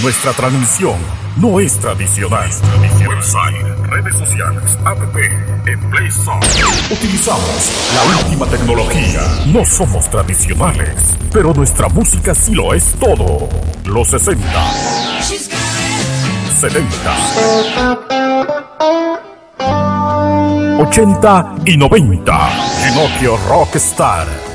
Nuestra transmisión no es tradicional. Website, redes sociales, app, en Play Store. Utilizamos la última tecnología. No somos tradicionales, pero nuestra música sí lo es todo. Los 60, 70, 80 y 90. Pinocchio Rockstar.